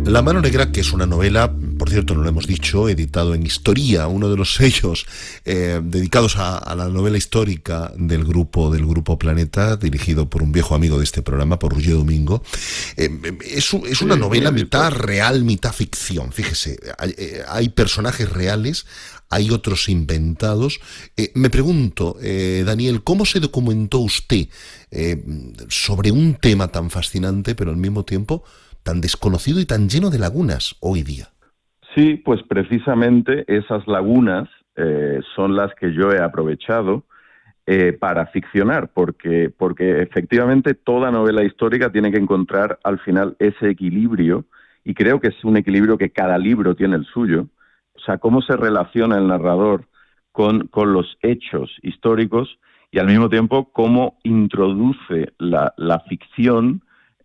La mano negra, que es una novela, por cierto, no lo hemos dicho, editado en Historia, uno de los sellos dedicados a la novela histórica del grupo Planeta, dirigido por un viejo amigo de este programa, por Roger Domingo. Es una novela mitad real, mitad ficción. Fíjese, hay personajes reales, hay otros inventados. Me pregunto, Daniel, ¿cómo se documentó usted sobre un tema tan fascinante, pero al mismo tiempo tan desconocido y tan lleno de lagunas hoy día? Sí, pues precisamente esas lagunas son las que yo he aprovechado para ficcionar, porque efectivamente toda novela histórica tiene que encontrar al final ese equilibrio, y creo que es un equilibrio que cada libro tiene el suyo. O sea, cómo se relaciona el narrador con los hechos históricos y al mismo tiempo cómo introduce la ficción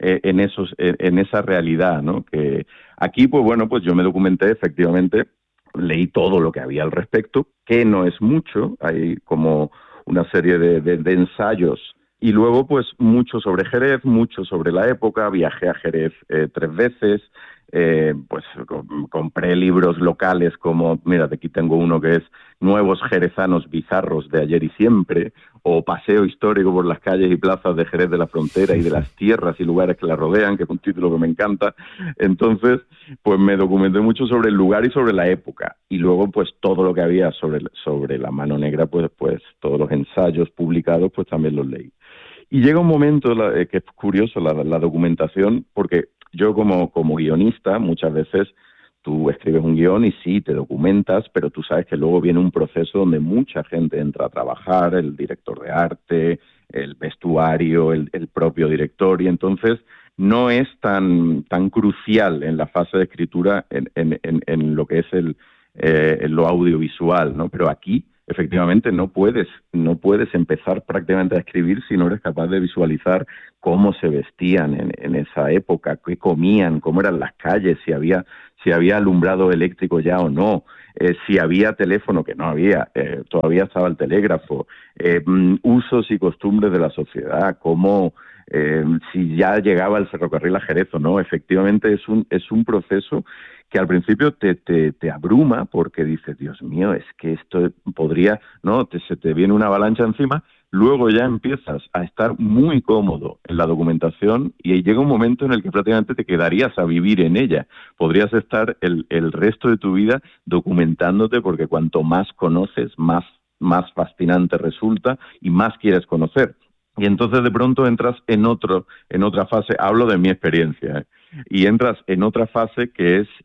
en esa realidad, ¿no? Que aquí, pues bueno, pues yo me documenté, efectivamente, leí todo lo que había al respecto, que no es mucho, hay como una serie de ensayos, y luego pues mucho sobre Jerez, mucho sobre la época, viajé a Jerez 3 veces, pues compré libros locales como, mira, de aquí tengo uno que es Nuevos Jerezanos Bizarros de Ayer y Siempre, o Paseo Histórico por las calles y plazas de Jerez de la Frontera y de las tierras y lugares que la rodean, que es un título que me encanta. Entonces, pues me documenté mucho sobre el lugar y sobre la época, y luego pues todo lo que había sobre la mano negra, pues todos los ensayos publicados, pues también los leí. Y llega un momento que es curioso la documentación, porque yo como guionista muchas veces tú escribes un guión y sí, te documentas, pero tú sabes que luego viene un proceso donde mucha gente entra a trabajar, el director de arte, el vestuario, el propio director, y entonces no es tan crucial en la fase de escritura en lo que es lo audiovisual, ¿no? Pero aquí efectivamente no puedes empezar prácticamente a escribir si no eres capaz de visualizar cómo se vestían en esa época, qué comían, cómo eran las calles, si había alumbrado eléctrico ya o no, si había teléfono, que no había, todavía estaba el telégrafo, usos y costumbres de la sociedad, cómo si ya llegaba el ferrocarril a Jerez o no. Efectivamente es un proceso que al principio te abruma, porque dices, Dios mío, es que esto podría, ¿no? Se te viene una avalancha encima. Luego ya empiezas a estar muy cómodo en la documentación y llega un momento en el que prácticamente te quedarías a vivir en ella. Podrías estar el resto de tu vida documentándote, porque cuanto más conoces, más fascinante resulta y más quieres conocer. Y entonces de pronto entras en otra fase, hablo de mi experiencia, y entras en otra fase que es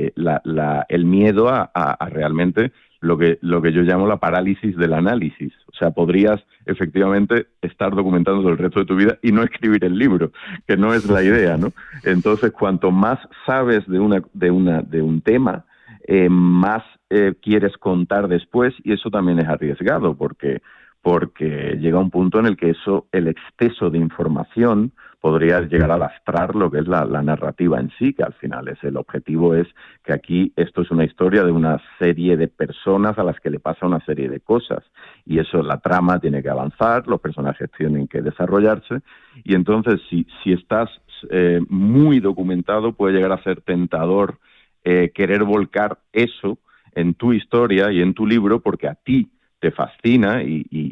el miedo a realmente lo que yo llamo la parálisis del análisis. O sea, podrías efectivamente estar documentando el resto de tu vida y no escribir el libro, que no es la idea, ¿no? Entonces, cuanto más sabes de un tema, más quieres contar después, y eso también es arriesgado, porque llega un punto en el que el exceso de información podría llegar a lastrar lo que es la narrativa en sí, que al final el objetivo es que aquí esto es una historia de una serie de personas a las que le pasa una serie de cosas, y eso, la trama tiene que avanzar, los personajes tienen que desarrollarse, y entonces si estás muy documentado, puede llegar a ser tentador querer volcar eso en tu historia y en tu libro, porque a ti te fascina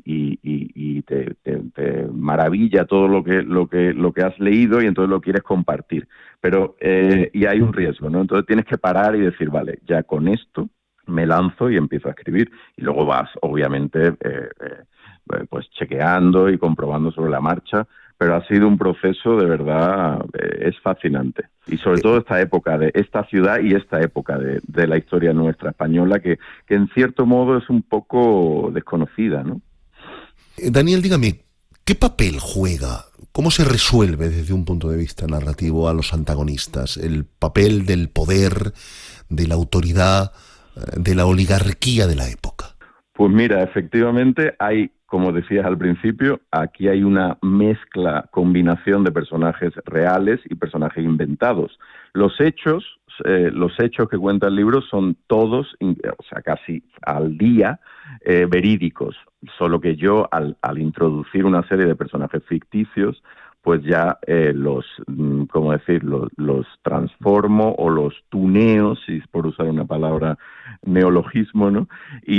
y te maravilla todo lo que has leído, y entonces lo quieres compartir. Pero y hay un riesgo, ¿no? Entonces tienes que parar y decir, vale, ya con esto me lanzo y empiezo a escribir. Y luego vas, obviamente, pues chequeando y comprobando sobre la marcha, pero ha sido un proceso de verdad, es fascinante. Y sobre todo esta época, de esta ciudad y esta época de la historia nuestra española, que en cierto modo es un poco desconocida, ¿no? Daniel, dígame, ¿qué papel juega, cómo se resuelve desde un punto de vista narrativo a los antagonistas? El papel del poder, de la autoridad, de la oligarquía de la época. Pues mira, efectivamente hay, como decías al principio, aquí hay una combinación de personajes reales y personajes inventados. Los hechos que cuenta el libro son todos, o sea, casi al día, verídicos, solo que yo al introducir una serie de personajes ficticios, pues ya ¿cómo decir? Los transformo o los tuneo, si es por usar una palabra neologismo, ¿no?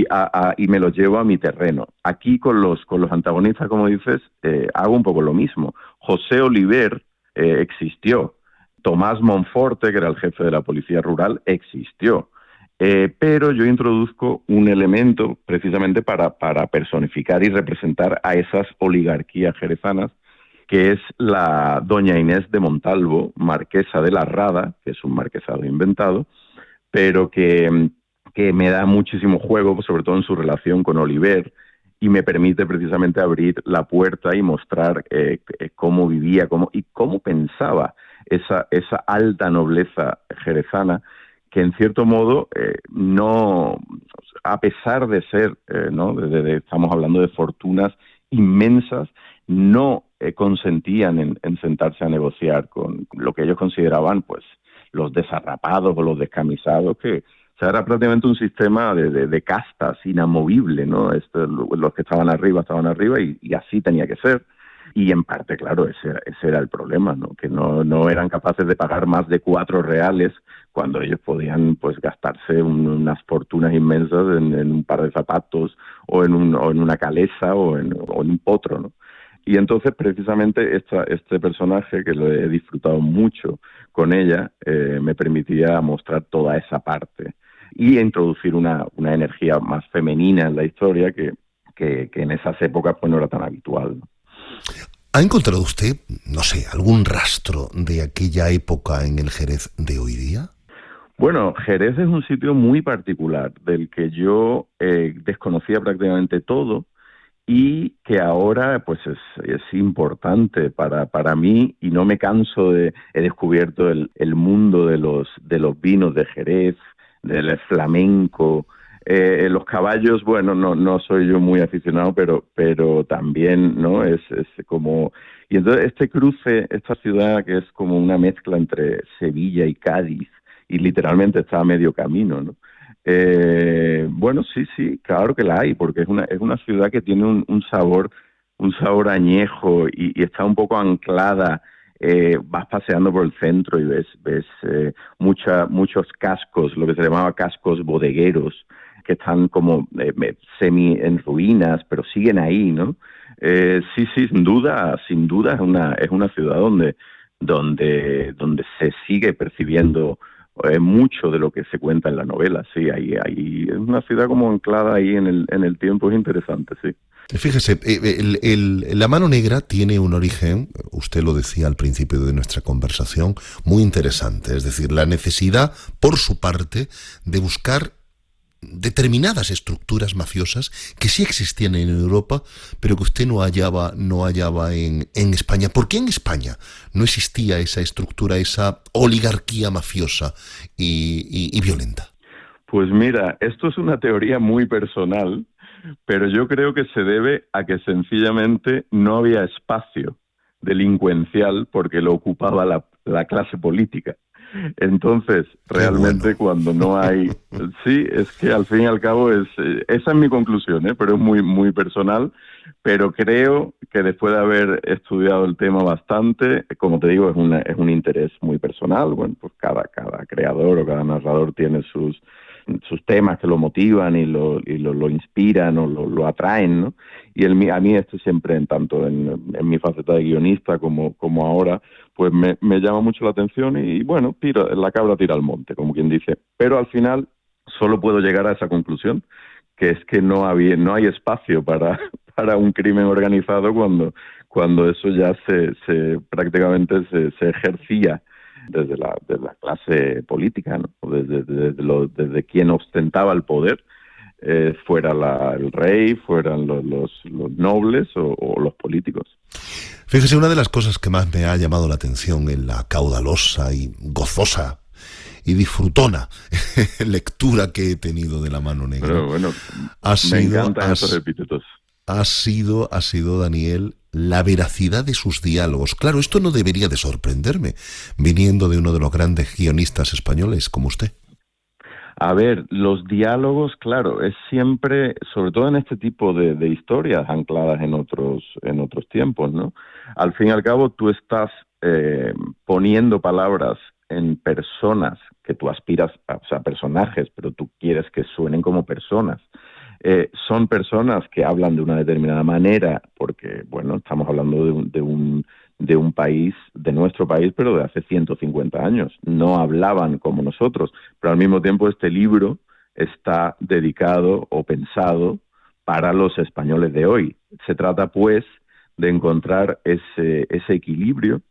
Y me los llevo a mi terreno. Aquí con los antagonistas, como dices, hago un poco lo mismo. José Oliver existió. Tomás Monforte, que era el jefe de la policía rural, existió. Pero yo introduzco un elemento precisamente para personificar y representar a esas oligarquías jerezanas, que es la doña Inés de Montalvo, marquesa de la Rada, que es un marquesado inventado, pero que me da muchísimo juego, sobre todo en su relación con Oliver, y me permite precisamente abrir la puerta y mostrar cómo vivía y cómo pensaba esa alta nobleza jerezana, que en cierto modo no, a pesar de ser, ¿no? Estamos hablando de fortunas inmensas, no consentían en sentarse a negociar con lo que ellos consideraban pues los desarrapados o los descamisados, que o sea, era prácticamente un sistema de castas inamovible, ¿no? Los que estaban arriba y así tenía que ser. Y en parte, claro, ese era el problema, ¿no? Que no eran capaces de pagar más de 4 reales cuando ellos podían pues gastarse unas fortunas inmensas en un par de zapatos o en una calesa o en un potro, ¿no? Y entonces precisamente este personaje, que lo he disfrutado mucho con ella, me permitía mostrar toda esa parte y introducir una energía más femenina en la historia que en esas épocas pues no era tan habitual, ¿no? ¿Ha encontrado usted, no sé, algún rastro de aquella época en el Jerez de hoy día? Bueno, Jerez es un sitio muy particular, del que yo desconocía prácticamente todo y que ahora pues es importante para mí, y no me canso he descubierto el mundo de los vinos de Jerez, del flamenco. Los caballos, bueno, no soy yo muy aficionado, pero también, ¿no? Es como... Y entonces este cruce, esta ciudad que es como una mezcla entre Sevilla y Cádiz, y literalmente está a medio camino, ¿no? Bueno, sí, claro que la hay, porque es una ciudad que tiene un sabor añejo y está un poco anclada. Vas paseando por el centro y ves muchos cascos, lo que se llamaba cascos bodegueros, que están como semi en ruinas, pero siguen ahí, ¿no? Sí, sin duda es una ciudad donde se sigue percibiendo mucho de lo que se cuenta en la novela. Sí, es una ciudad como anclada ahí en el tiempo, es interesante, sí. Fíjese, la mano negra tiene un origen, usted lo decía al principio de nuestra conversación, muy interesante. Es decir, la necesidad, por su parte, de buscar determinadas estructuras mafiosas que sí existían en Europa, pero que usted no hallaba en España. ¿Por qué en España no existía esa estructura, esa oligarquía mafiosa y violenta? Pues mira, esto es una teoría muy personal, pero yo creo que se debe a que sencillamente no había espacio delincuencial porque lo ocupaba la clase política. Entonces, realmente cuando no hay... Sí, es que al fin y al cabo esa es mi conclusión, pero es muy, muy personal, pero creo que después de haber estudiado el tema bastante, como te digo, es un interés muy personal. Bueno, pues cada creador o cada narrador tiene sus temas que lo motivan y lo inspiran o lo atraen, ¿no? Y a mí siempre, tanto en mi faceta de guionista como ahora, pues me llama mucho la atención y bueno, la cabra tira al monte, como quien dice. Pero al final solo puedo llegar a esa conclusión, que es que no hay espacio para un crimen organizado cuando eso ya prácticamente se ejercía desde la clase política, ¿no? Desde quien ostentaba el poder, fuera el rey, fueran los nobles o los políticos. Fíjese, una de las cosas que más me ha llamado la atención en la caudalosa y gozosa y disfrutona lectura que he tenido de La mano negra, pero bueno, me encantan esos epítetos. Ha sido, Daniel, la veracidad de sus diálogos. Claro, esto no debería de sorprenderme, viniendo de uno de los grandes guionistas españoles como usted. A ver, los diálogos, claro, es siempre, sobre todo en este tipo de historias ancladas en otros tiempos, ¿no? Al fin y al cabo, tú estás poniendo palabras en personas que tú aspiras, o sea, personajes, pero tú quieres que suenen como personas. Son personas que hablan de una determinada manera, porque, bueno, estamos hablando de un país, de nuestro país, pero de hace 150 años. No hablaban como nosotros, pero al mismo tiempo este libro está dedicado o pensado para los españoles de hoy. Se trata, pues, de encontrar ese equilibrio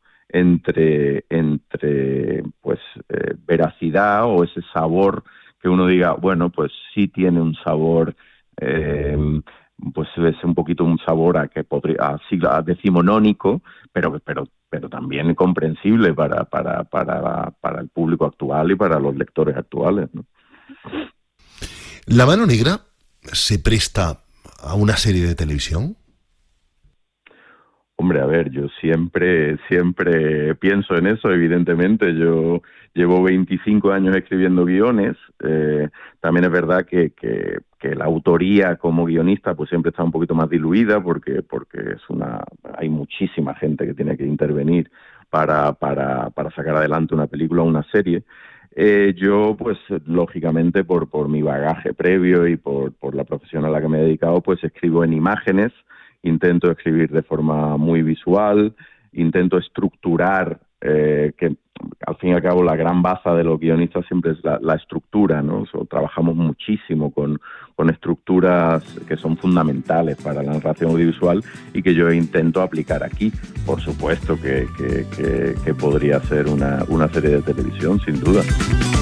entre pues, veracidad o ese sabor que uno diga, bueno, pues sí tiene un sabor, pues es un poquito un sabor a que podría, a decimonónico, pero también comprensible para el público actual y para los lectores actuales, ¿no? ¿La mano negra se presta a una serie de televisión? Hombre, a ver, yo siempre pienso en eso, evidentemente. Yo llevo 25 años escribiendo guiones. También es verdad que la autoría como guionista pues siempre está un poquito más diluida porque hay muchísima gente que tiene que intervenir para sacar adelante una película o una serie. Yo, pues, lógicamente, por mi bagaje previo y por la profesión a la que me he dedicado, pues escribo en imágenes. Intento escribir de forma muy visual, intento estructurar, que al fin y al cabo la gran baza de los guionistas siempre es la estructura, ¿no? Trabajamos muchísimo con estructuras que son fundamentales para la narración audiovisual y que yo intento aplicar aquí. Por supuesto que podría ser una serie de televisión, sin duda.